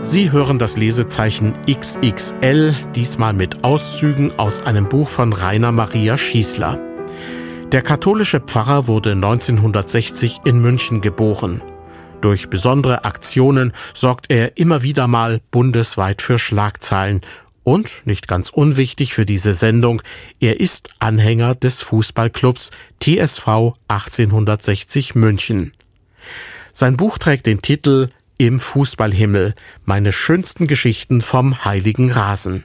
Sie hören das Lesezeichen XXL, diesmal mit Auszügen aus einem Buch von Rainer Maria Schießler. Der katholische Pfarrer wurde 1960 in München geboren. Durch besondere Aktionen sorgt er immer wieder mal bundesweit für Schlagzeilen. Und, nicht ganz unwichtig für diese Sendung, er ist Anhänger des Fußballclubs TSV 1860 München. Sein Buch trägt den Titel »Im Fußballhimmel – meine schönsten Geschichten vom heiligen Rasen«.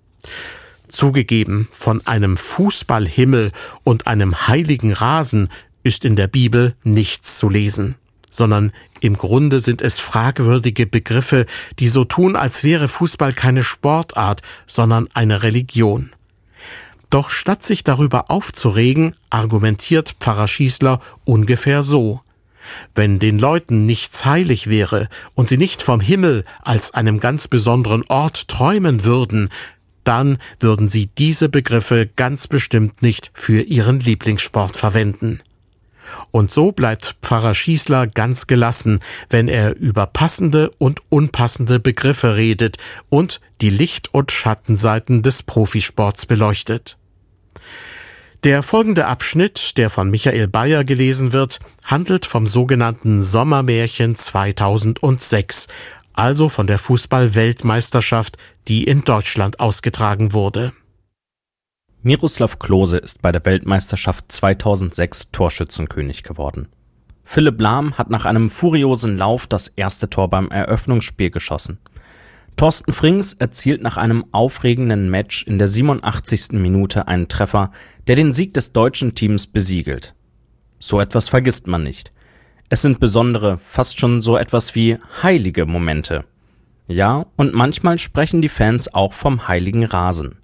Zugegeben, von einem Fußballhimmel und einem heiligen Rasen ist in der Bibel nichts zu lesen, sondern im Grunde sind es fragwürdige Begriffe, die so tun, als wäre Fußball keine Sportart, sondern eine Religion. Doch statt sich darüber aufzuregen, argumentiert Pfarrer Schießler ungefähr so: Wenn den Leuten nichts heilig wäre und sie nicht vom Himmel als einem ganz besonderen Ort träumen würden, dann würden sie diese Begriffe ganz bestimmt nicht für ihren Lieblingssport verwenden. Und so bleibt Pfarrer Schießler ganz gelassen, wenn er über passende und unpassende Begriffe redet und die Licht- und Schattenseiten des Profisports beleuchtet. Der folgende Abschnitt, der von Michael Bayer gelesen wird, handelt vom sogenannten Sommermärchen 2006, also von der Fußball-Weltmeisterschaft, die in Deutschland ausgetragen wurde. Miroslav Klose ist bei der Weltmeisterschaft 2006 Torschützenkönig geworden. Philipp Lahm hat nach einem furiosen Lauf das erste Tor beim Eröffnungsspiel geschossen. Thorsten Frings erzielt nach einem aufregenden Match in der 87. Minute einen Treffer, der den Sieg des deutschen Teams besiegelt. So etwas vergisst man nicht. Es sind besondere, fast schon so etwas wie heilige Momente. Ja, und manchmal sprechen die Fans auch vom heiligen Rasen.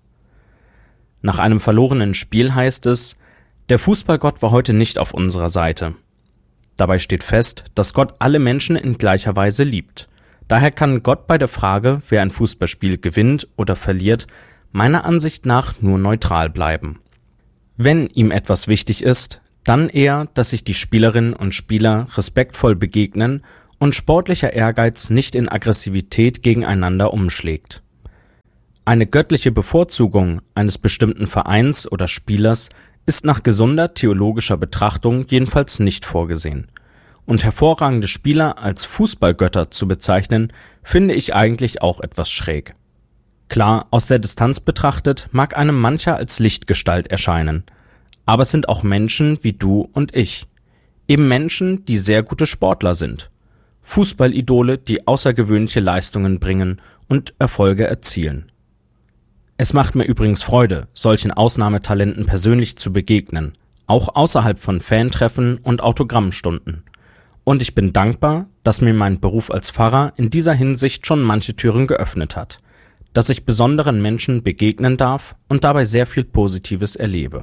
Nach einem verlorenen Spiel heißt es: Der Fußballgott war heute nicht auf unserer Seite. Dabei steht fest, dass Gott alle Menschen in gleicher Weise liebt. Daher kann Gott bei der Frage, wer ein Fußballspiel gewinnt oder verliert, meiner Ansicht nach nur neutral bleiben. Wenn ihm etwas wichtig ist, dann eher, dass sich die Spielerinnen und Spieler respektvoll begegnen und sportlicher Ehrgeiz nicht in Aggressivität gegeneinander umschlägt. Eine göttliche Bevorzugung eines bestimmten Vereins oder Spielers ist nach gesunder theologischer Betrachtung jedenfalls nicht vorgesehen. Und hervorragende Spieler als Fußballgötter zu bezeichnen, finde ich eigentlich auch etwas schräg. Klar, aus der Distanz betrachtet mag einem mancher als Lichtgestalt erscheinen, aber es sind auch Menschen wie du und ich. Eben Menschen, die sehr gute Sportler sind. Fußballidole, die außergewöhnliche Leistungen bringen und Erfolge erzielen. Es macht mir übrigens Freude, solchen Ausnahmetalenten persönlich zu begegnen, auch außerhalb von Fantreffen und Autogrammstunden. Und ich bin dankbar, dass mir mein Beruf als Pfarrer in dieser Hinsicht schon manche Türen geöffnet hat, dass ich besonderen Menschen begegnen darf und dabei sehr viel Positives erlebe.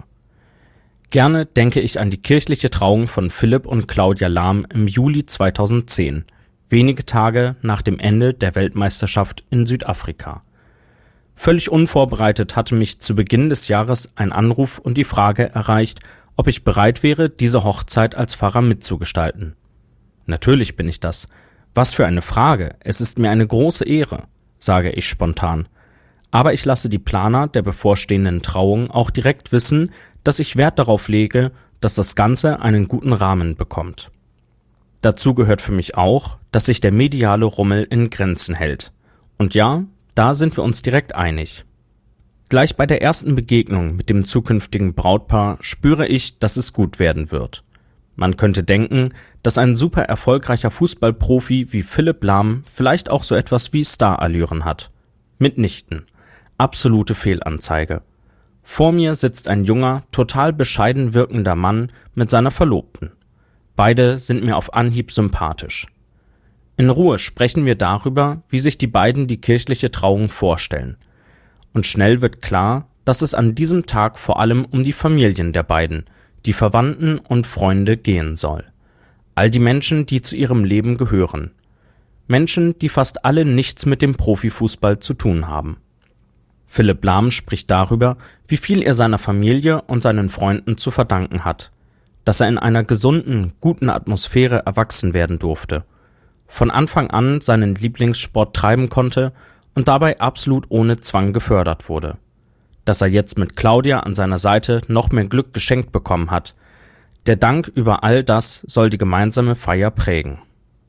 Gerne denke ich an die kirchliche Trauung von Philipp und Claudia Lahm im Juli 2010, wenige Tage nach dem Ende der Weltmeisterschaft in Südafrika. Völlig unvorbereitet hatte mich zu Beginn des Jahres ein Anruf und die Frage erreicht, ob ich bereit wäre, diese Hochzeit als Pfarrer mitzugestalten. Natürlich bin ich das. Was für eine Frage, es ist mir eine große Ehre, sage ich spontan. Aber ich lasse die Planer der bevorstehenden Trauung auch direkt wissen, dass ich Wert darauf lege, dass das Ganze einen guten Rahmen bekommt. Dazu gehört für mich auch, dass sich der mediale Rummel in Grenzen hält. Und ja, da sind wir uns direkt einig. Gleich bei der ersten Begegnung mit dem zukünftigen Brautpaar spüre ich, dass es gut werden wird. Man könnte denken, dass ein super erfolgreicher Fußballprofi wie Philipp Lahm vielleicht auch so etwas wie Starallüren hat. Mitnichten. Absolute Fehlanzeige. Vor mir sitzt ein junger, total bescheiden wirkender Mann mit seiner Verlobten. Beide sind mir auf Anhieb sympathisch. In Ruhe sprechen wir darüber, wie sich die beiden die kirchliche Trauung vorstellen. Und schnell wird klar, dass es an diesem Tag vor allem um die Familien der beiden, die Verwandten und Freunde gehen soll. All die Menschen, die zu ihrem Leben gehören. Menschen, die fast alle nichts mit dem Profifußball zu tun haben. Philipp Lahm spricht darüber, wie viel er seiner Familie und seinen Freunden zu verdanken hat, dass er in einer gesunden, guten Atmosphäre erwachsen werden durfte. von Anfang an seinen Lieblingssport treiben konnte und dabei absolut ohne Zwang gefördert wurde. Dass er jetzt mit Claudia an seiner Seite noch mehr Glück geschenkt bekommen hat. Der Dank über all das soll die gemeinsame Feier prägen.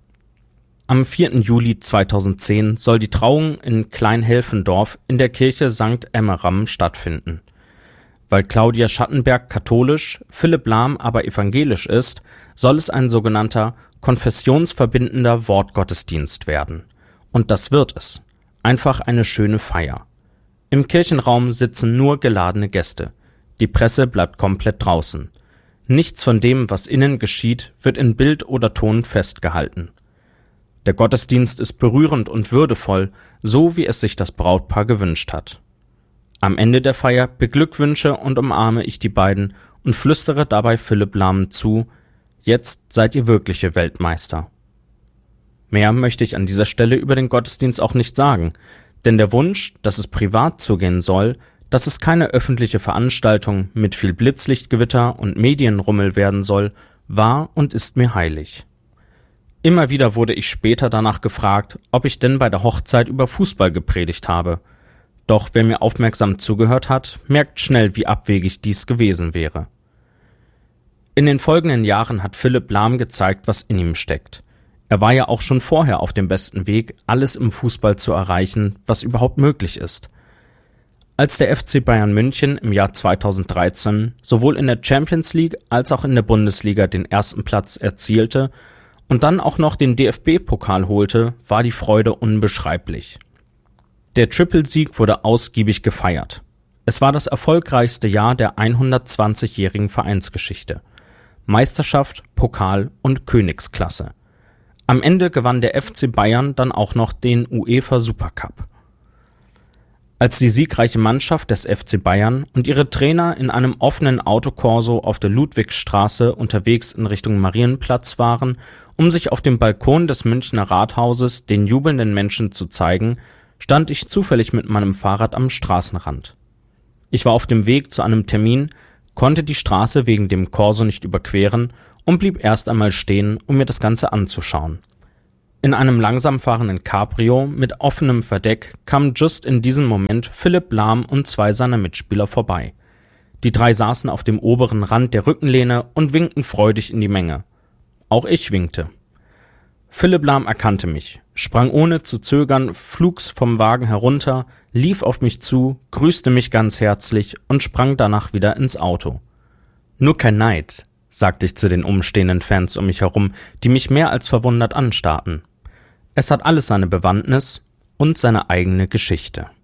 Am 4. Juli 2010 soll die Trauung in Kleinhelfendorf in der Kirche St. Emmeram stattfinden. Weil Claudia Schattenberg katholisch, Philipp Lahm aber evangelisch ist, soll es ein sogenannter konfessionsverbindender Wortgottesdienst werden. Und das wird es. Einfach eine schöne Feier. Im Kirchenraum sitzen nur geladene Gäste. Die Presse bleibt komplett draußen. Nichts von dem, was innen geschieht, wird in Bild oder Ton festgehalten. Der Gottesdienst ist berührend und würdevoll, so wie es sich das Brautpaar gewünscht hat. Am Ende der Feier beglückwünsche und umarme ich die beiden und flüstere dabei Philipp Lahm zu: Jetzt seid ihr wirkliche Weltmeister. Mehr möchte ich an dieser Stelle über den Gottesdienst auch nicht sagen, denn der Wunsch, dass es privat zugehen soll, dass es keine öffentliche Veranstaltung mit viel Blitzlichtgewitter und Medienrummel werden soll, war und ist mir heilig. Immer wieder wurde ich später danach gefragt, ob ich denn bei der Hochzeit über Fußball gepredigt habe. Doch wer mir aufmerksam zugehört hat, merkt schnell, wie abwegig dies gewesen wäre. In den folgenden Jahren hat Philipp Lahm gezeigt, was in ihm steckt. Er war ja auch schon vorher auf dem besten Weg, alles im Fußball zu erreichen, was überhaupt möglich ist. Als der FC Bayern München im Jahr 2013 sowohl in der Champions League als auch in der Bundesliga den ersten Platz erzielte und dann auch noch den DFB-Pokal holte, war die Freude unbeschreiblich. Der Triple-Sieg wurde ausgiebig gefeiert. Es war das erfolgreichste Jahr der 120-jährigen Vereinsgeschichte. Meisterschaft, Pokal und Königsklasse. Am Ende gewann der FC Bayern dann auch noch den UEFA Supercup. Als die siegreiche Mannschaft des FC Bayern und ihre Trainer in einem offenen Autokorso auf der Ludwigstraße unterwegs in Richtung Marienplatz waren, um sich auf dem Balkon des Münchner Rathauses den jubelnden Menschen zu zeigen, stand ich zufällig mit meinem Fahrrad am Straßenrand. Ich war auf dem Weg zu einem Termin, konnte die Straße wegen dem Korso nicht überqueren und blieb erst einmal stehen, um mir das Ganze anzuschauen. In einem langsam fahrenden Cabrio mit offenem Verdeck kamen just in diesem Moment Philipp Lahm und zwei seiner Mitspieler vorbei. Die drei saßen auf dem oberen Rand der Rückenlehne und winkten freudig in die Menge. Auch ich winkte. Philipp Lahm erkannte mich, sprang ohne zu zögern flugs vom Wagen herunter, lief auf mich zu, grüßte mich ganz herzlich und sprang danach wieder ins Auto. Nur kein Neid, sagte ich zu den umstehenden Fans um mich herum, die mich mehr als verwundert anstarrten. Es hat alles seine Bewandtnis und seine eigene Geschichte.